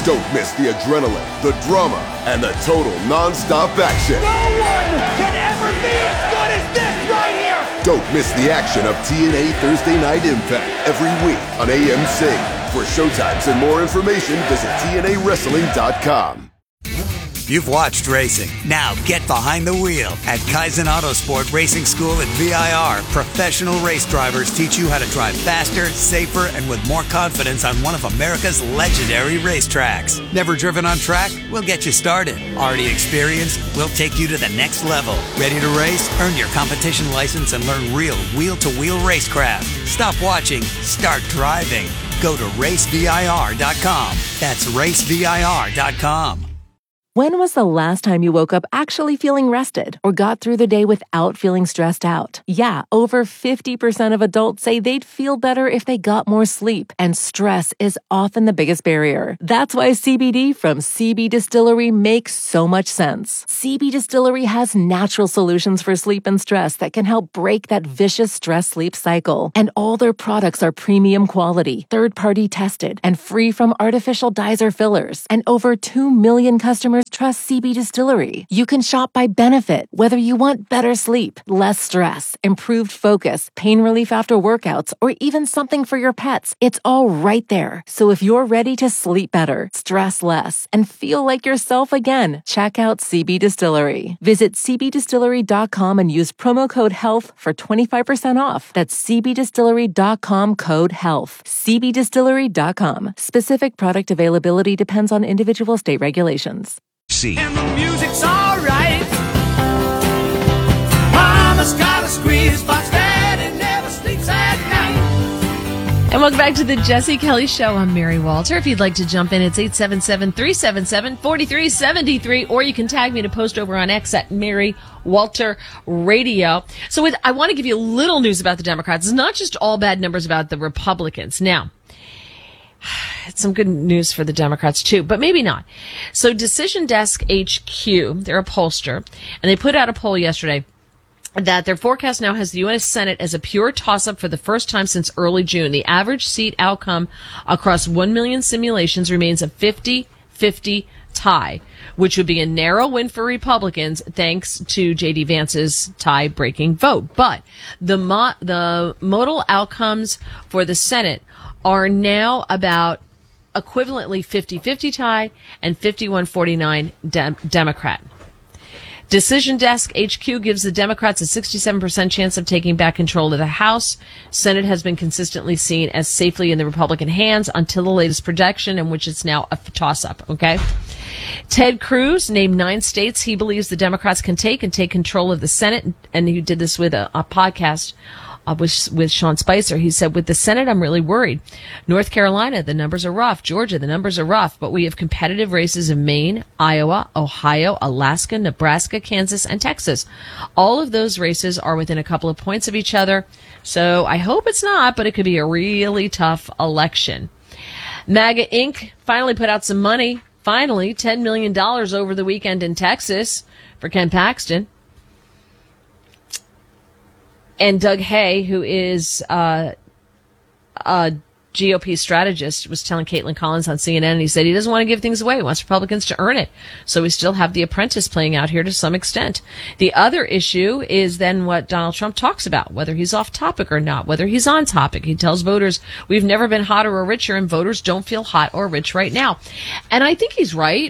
Don't miss the adrenaline, the drama, and the total non-stop action. No one can ever be as good as this right here! Don't miss the action of TNA Thursday Night Impact every week on AMC. For showtimes and more information, visit TNAWrestling.com. You've watched racing. Now get behind the wheel. At Kaizen Autosport Racing School at VIR, professional race drivers teach you how to drive faster, safer, and with more confidence on one of America's legendary racetracks. Never driven on track? We'll get you started. Already experienced? We'll take you to the next level. Ready to race? Earn your competition license and learn real wheel-to-wheel racecraft. Stop watching. Start driving. Go to racevir.com. That's racevir.com. When was the last time you woke up actually feeling rested or got through the day without feeling stressed out? Yeah, over 50% of adults say they'd feel better if they got more sleep, and stress is often the biggest barrier. That's why CBD from CB Distillery makes so much sense. CB Distillery has natural solutions for sleep and stress that can help break that vicious stress-sleep cycle. And all their products are premium quality, third-party tested, and free from artificial dyes or fillers. And over 2 million customers trust CB Distillery. You can shop by benefit, whether you want better sleep, less stress, improved focus, pain relief after workouts, or even something for your pets. It's all right there. So if you're ready to sleep better, stress less, and feel like yourself again, check out CB Distillery. Visit cbdistillery.com and use promo code HEALTH for 25% off. That's cbdistillery.com code HEALTH. cbdistillery.com. Specific product availability depends on individual state regulations. And the music's alright. Mama's got a squeeze box, Daddy never sleeps at night. And welcome back to the Jesse Kelly Show. I'm Mary Walter. If you'd like to jump in, it's 877-377-4373, or you can tag me to post over on X at Mary Walter Radio. So I want to give you a little news about the Democrats. It's not just all bad numbers about the Republicans. Now, it's some good news for the Democrats too, but maybe not. So Decision Desk HQ, they're a pollster, and they put out a poll yesterday that their forecast now has the U.S. Senate as a pure toss-up for the first time since early June. The average seat outcome across 1 million simulations remains a 50-50 tie, which would be a narrow win for Republicans thanks to J.D. Vance's tie-breaking vote. But the modal outcomes for the Senate are now about equivalently 50-50 tie and 51-49 Democrat. Decision Desk HQ gives the Democrats a 67% chance of taking back control of the House. Senate has been consistently seen as safely in the Republican hands until the latest projection, in which it's now a toss-up, okay? Ted Cruz named 9 states he believes the Democrats can take control of the Senate, and he did this with a podcast with Sean Spicer. He said, with the Senate, I'm really worried. North Carolina, the numbers are rough. Georgia, the numbers are rough. But we have competitive races in Maine, Iowa, Ohio, Alaska, Nebraska, Kansas, and Texas. All of those races are within a couple of points of each other. So I hope it's not, but it could be a really tough election. MAGA Inc. finally put out some money. Finally, $10 million over the weekend in Texas for Ken Paxton. And Doug Hay, who is a GOP strategist, was telling Caitlin Collins on CNN, and he said he doesn't want to give things away. He wants Republicans to earn it. So we still have The Apprentice playing out here to some extent. The other issue is then what Donald Trump talks about, whether he's off topic or not, whether he's on topic. He tells voters, we've never been hotter or richer, and voters don't feel hot or rich right now. And I think he's right.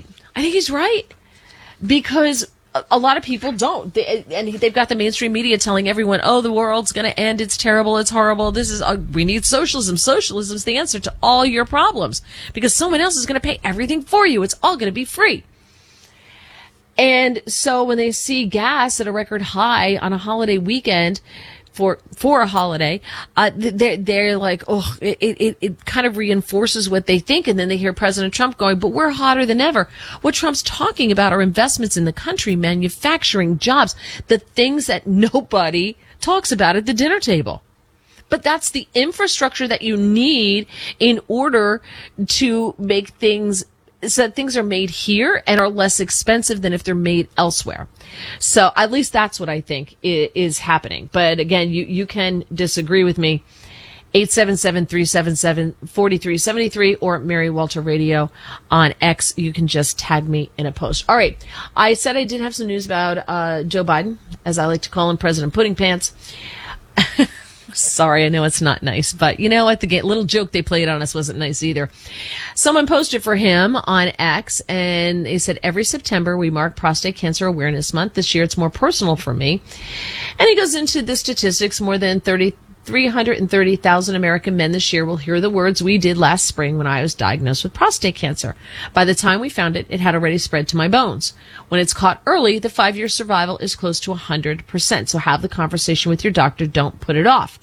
Because a lot of people don't. They've got the mainstream media telling everyone, oh, the world's going to end. It's terrible. It's horrible. We need socialism. Socialism's the answer to all your problems because someone else is going to pay everything for you. It's all going to be free. And so when they see gas at a record high on a holiday weekend, for a holiday, they're like, oh, it kind of reinforces what they think. And then they hear President Trump going, but we're hotter than ever. What Trump's talking about are investments in the country, manufacturing, jobs, the things that nobody talks about at the dinner table. But that's the infrastructure that you need in order to make things so that things are made here and are less expensive than if they're made elsewhere. So at least that's what I think is happening. But again, you can disagree with me. 877-377-4373 or Mary Walter Radio on X. You can just tag me in a post. All right. I said I did have some news about Joe Biden, as I like to call him, President Pudding Pants. Sorry, I know it's not nice, but you know what? The little joke they played on us wasn't nice either. Someone posted for him on X, and they said, every September we mark Prostate Cancer Awareness Month. This year it's more personal for me. And he goes into the statistics. More than 330,000 American men this year will hear the words we did last spring when I was diagnosed with prostate cancer. By the time we found it, it had already spread to my bones. When it's caught early, the 5-year survival is close to 100%. So have the conversation with your doctor. Don't put it off.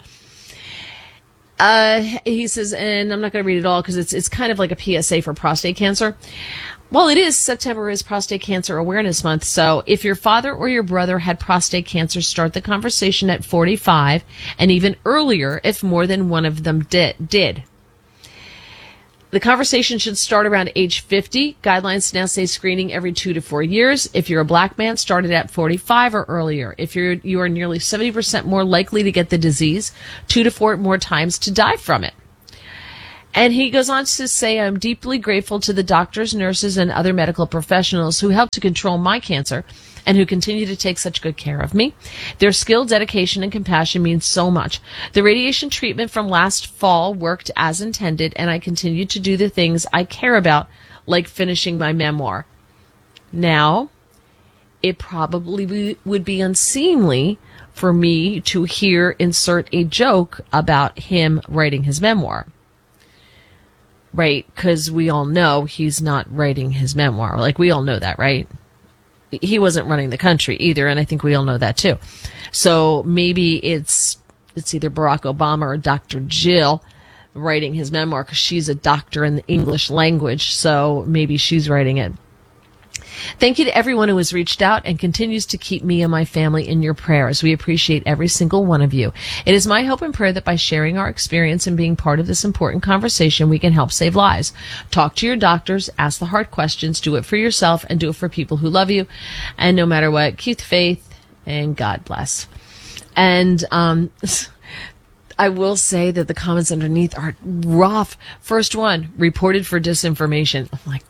He says, and I'm not going to read it all because it's kind of like a PSA for prostate cancer. Well, September is Prostate Cancer Awareness Month. So if your father or your brother had prostate cancer, start the conversation at 45 and even earlier if more than one of them did. The conversation should start around age 50. Guidelines now say screening every 2 to 4 years. If you're a black man, start it at 45 or earlier. If you are nearly 70% more likely to get the disease, 2 to 4 more times to die from it. And he goes on to say, I'm deeply grateful to the doctors, nurses, and other medical professionals who helped to control my cancer and who continue to take such good care of me. Their skill, dedication, and compassion means so much. The radiation treatment from last fall worked as intended, and I continue to do the things I care about, like finishing my memoir. Now, it probably would be unseemly for me to insert a joke about him writing his memoir. Right, because we all know he's not writing his memoir. Like, we all know that, right? He wasn't running the country either, and I think we all know that too. So maybe it's either Barack Obama or Dr. Jill writing his memoir because she's a doctor in the English language, so maybe she's writing it. Thank you to everyone who has reached out and continues to keep me and my family in your prayers. We appreciate every single one of you. It is my hope and prayer that by sharing our experience and being part of this important conversation, we can help save lives. Talk to your doctors, ask the hard questions, do it for yourself, and do it for people who love you. And no matter what, keep the faith, and God bless. And I will say that the comments underneath are rough. First one, reported for disinformation. I'm like,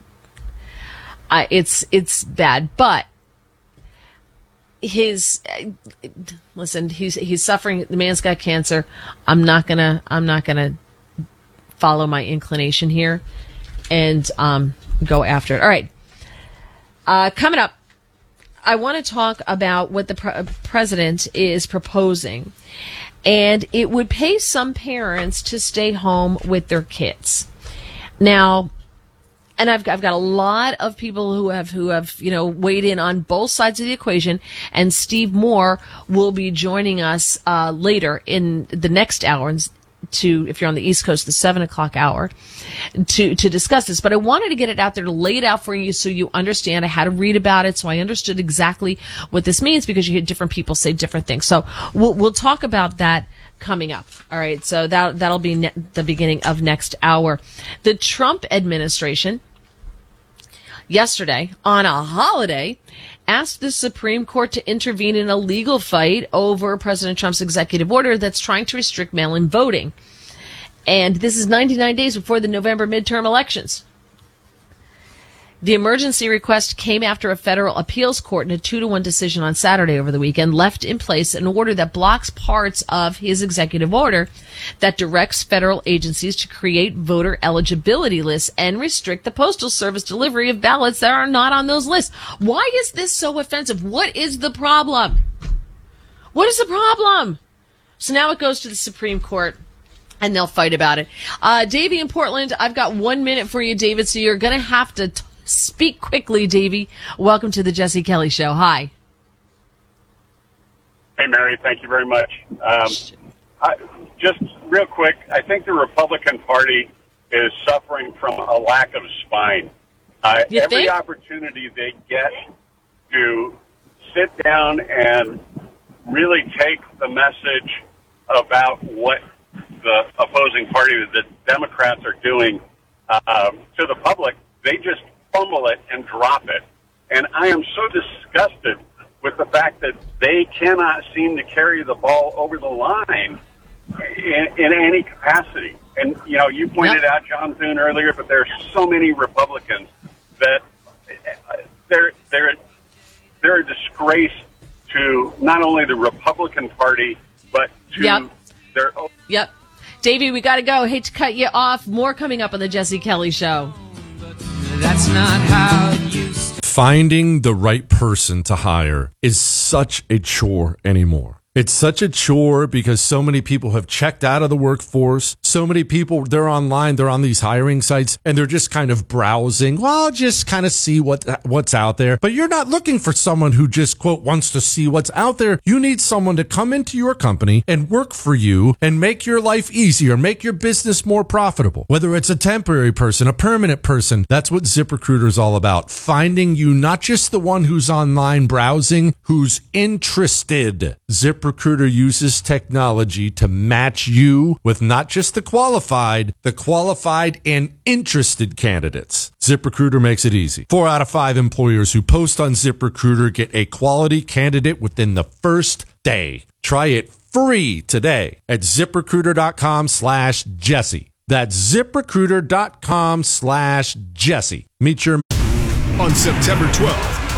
it's bad, but he's suffering. The man's got cancer. I'm not gonna follow my inclination here and go after it. All right. Coming up, I want to talk about what the president is proposing, and it would pay some parents to stay home with their kids. Now, and I've got a lot of people who have weighed in on both sides of the equation, and Steve Moore will be joining us later in the next hour if you're on the East Coast, the 7:00 hour to discuss this. But I wanted to get it out there, to lay it out for you so you understand. I had to read about it, so I understood exactly what this means, because you hear different people say different things. So we'll talk about that coming up. All right. So that'll be the beginning of next hour. The Trump administration yesterday, on a holiday, asked the Supreme Court to intervene in a legal fight over President Trump's executive order that's trying to restrict mail-in voting. And this is 99 days before the November midterm elections. The emergency request came after a federal appeals court in a 2-1 decision on Saturday over the weekend left in place an order that blocks parts of his executive order that directs federal agencies to create voter eligibility lists and restrict the Postal Service delivery of ballots that are not on those lists. Why is this so offensive? What is the problem? What is the problem? So now it goes to the Supreme Court, and they'll fight about it. Davey in Portland, I've got 1 minute for you, David, so you're going to have to speak quickly, Davey. Welcome to the Jesse Kelly Show. Hi. Hey, Mary. Thank you very much. Just real quick, I think the Republican Party is suffering from a lack of spine. Every opportunity they get to sit down and really take the message about what the opposing party, the Democrats, are doing to the public, they just fumble it and drop it. And I am so disgusted with the fact that they cannot seem to carry the ball over the line in any capacity. And, you know, you pointed out John Thune earlier, but there are so many Republicans that they're a disgrace to not only the Republican Party, but to their own. Yep. Davey, we got to go. Hate to cut you off. More coming up on the Jesse Kelly Show. That's not how it used to. Finding the right person to hire is such a chore anymore. It's such a chore because so many people have checked out of the workforce. So many people, they're online, they're on these hiring sites, and they're just kind of browsing. Well, just kind of see what's out there. But you're not looking for someone who just, quote, wants to see what's out there. You need someone to come into your company and work for you and make your life easier, make your business more profitable. Whether it's a temporary person, a permanent person, that's what ZipRecruiter is all about. Finding you not just the one who's online browsing, who's interested. ZipRecruiter uses technology to match you with not just the qualified and interested candidates. ZipRecruiter makes it easy. 4 out of 5 employers who post on ZipRecruiter get a quality candidate within the first day. Try it free today at ZipRecruiter.com/Jesse. That's ZipRecruiter.com/Jesse. Meet your... On September 12th,